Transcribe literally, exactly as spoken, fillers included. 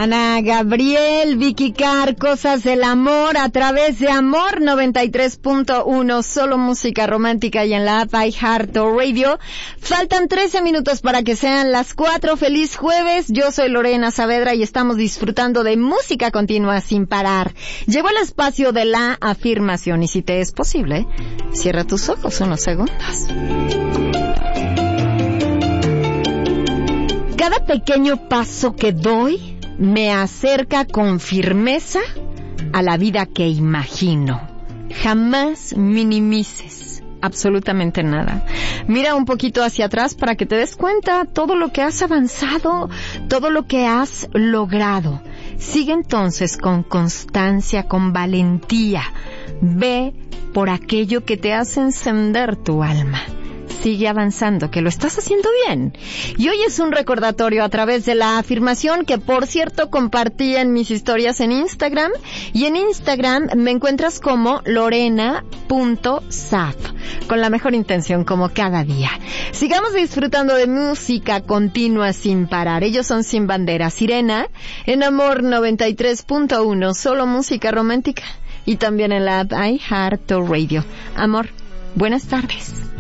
Ana Gabriel, Vicky Carr, Cosas del Amor, a través de Amor noventa y tres punto uno, solo música romántica, y en la app iHeartRadio. Faltan trece minutos para que sean las cuatro. Feliz jueves, yo soy Lorena Saavedra y estamos disfrutando de música continua sin parar. Llegó el espacio de la afirmación y si te es posible, cierra tus ojos unos segundos. Cada pequeño paso que doy me acerca con firmeza a la vida que imagino. Jamás minimices absolutamente nada. Mira un poquito hacia atrás para que te des cuenta todo lo que has avanzado, todo lo que has logrado. Sigue entonces con constancia, con valentía. Ve por aquello que te hace encender tu alma. Sigue avanzando, que lo estás haciendo bien. Y hoy es un recordatorio a través de la afirmación que, por cierto, compartí en mis historias en Instagram. Y en Instagram me encuentras como lorena punto saf, con la mejor intención, como cada día. Sigamos disfrutando de música continua sin parar. Ellos son Sin Bandera, Sirena, en Amor noventa y tres punto uno, solo música romántica. Y también en la app iHeartRadio. Amor, buenas tardes.